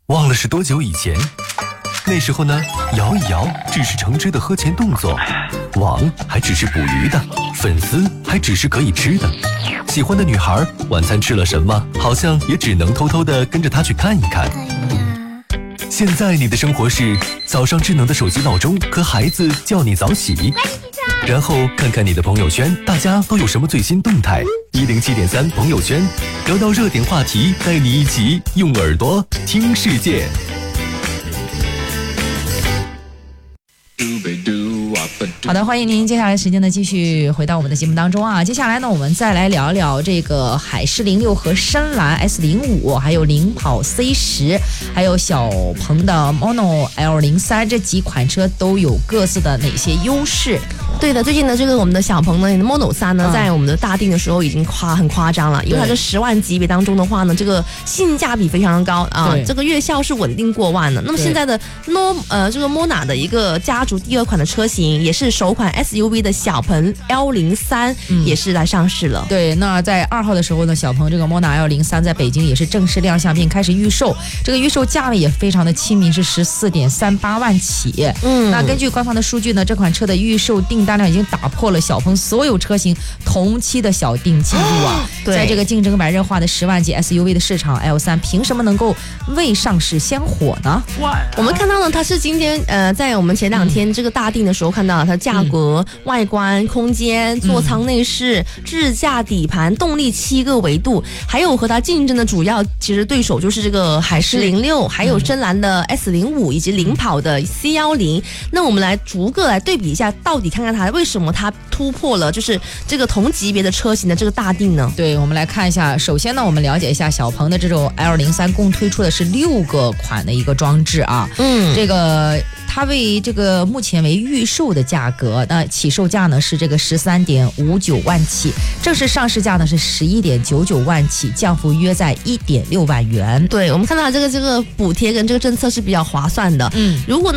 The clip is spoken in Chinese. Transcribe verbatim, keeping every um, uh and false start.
忘了是多久以前？那时候呢，摇一摇只是橙汁的喝前动作，网还只是捕鱼的，粉丝还只是可以吃的。喜欢的女孩晚餐吃了什么，好像也只能偷偷的跟着她去看一看。现在你的生活是早上智能的手机闹钟和孩子叫你早起，然后看看你的朋友圈，大家都有什么最新动态。一零七点三朋友圈，聊到热点话题，带你一起用耳朵听世界。 好的，欢迎您。接下来时间呢，继续回到我们的节目当中啊。接下来呢，我们再来聊聊这个海狮零六和深蓝 S 零五，还有领跑 C 十，还有小鹏的 Mono L 零三这几款车都有各自的哪些优势？ 对的，最近呢，这个我们的小鹏呢 Mono 三呢，在我们的大定的时候已经夸很夸张了，因为它这十万级别当中的话呢，这个性价比非常的高啊，这个月销是稳定过万的。那么现在的 No 呃这个 Mona 的一个家族第二款的车型，也是首款 S U V 的小鹏 L 零三、嗯、也是来上市了。 对，那在二号的时候呢，小鹏这个 Mona L 零三在北京也是正式亮相并开始预售，这个预售价位也非常的亲民，是十四点三八万起。嗯，那根据官方的数据呢，这款车的预售订单量已经打破了小鹏所有车型同期的小订记录啊！对，在这个竞争白热化的十万级 S U V 的市场 ，L 三凭什么能够未上市先火呢？ 我们看到呢，它是今天呃，在我们前两天这个大定的时候看到了它价格、嗯、外观、空间、座舱内饰、嗯、智驾底盘、动力七个维度，还有和它竞争的主要其实对手就是这个海狮零六，还有深蓝的 S 零五以及领跑的 C 一零。那我们来逐个来对比一下，到底看看它为什么它突破了就是这个同级别的车型的这个大定呢？ 对，我们来看一下。首先呢，我们了解一下小鹏的这种 L 零三共推出的是六个款的一个装置啊。嗯，这个它为这个目前为预售的价格，那起售价呢是这个十三点五九万起，正式上市价呢是十一点九九万起，降幅约在一点六万元。 对，我们看到这个这个补贴跟这个政策是比较划算的。嗯，如果呢